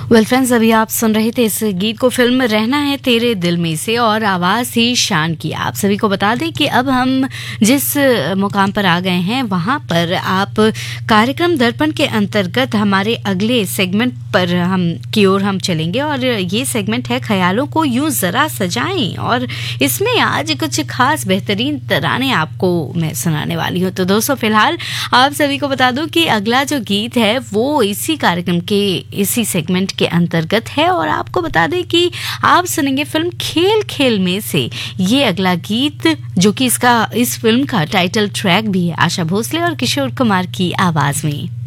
Well friends, अभी आप सुन रहे थे इस गीत को फिल्म रहना है तेरे दिल में से और आवाज़ ही शान की। आप सभी को बता दें कि अब हम जिस मुकाम पर आ गए हैं वहाँ पर आप कार्यक्रम दर्पण के अंतर्गत हमारे अगले सेगमेंट पर की ओर हम चलेंगे और ये सेगमेंट है ख्यालों को यूं ज़रा सजाएं। और इसमें आज कुछ खास बेहतरीन तराने आपको मैं सुनाने वाली हूँ। तो दोस्तों, फिलहाल आप सभी को बता दूं कि अगला जो गीत है वो इसी कार्यक्रम के इसी सेगमेंट के अंतर्गत है और आपको बता दें कि आप सुनेंगे फिल्म खेल खेल में से ये अगला गीत, जो कि इस फिल्म का टाइटल ट्रैक भी है, आशा भोसले और किशोर कुमार की आवाज में।